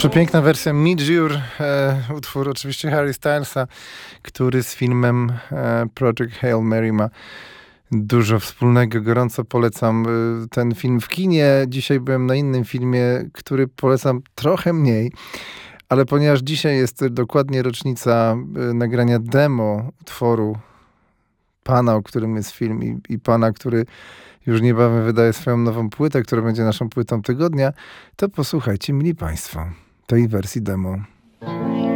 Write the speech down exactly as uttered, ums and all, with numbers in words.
Przepiękna wersja Midge, e, utwór oczywiście Harry Stylesa, który z filmem e, Project Hail Mary ma dużo wspólnego. Gorąco polecam e, ten film w kinie. Dzisiaj byłem na innym filmie, który polecam trochę mniej, ale ponieważ dzisiaj jest dokładnie rocznica e, nagrania demo utworu pana, o którym jest film i, i pana, który już niebawem wydaje swoją nową płytę, która będzie naszą płytą tygodnia, to posłuchajcie, mili państwo, tej wersji demo.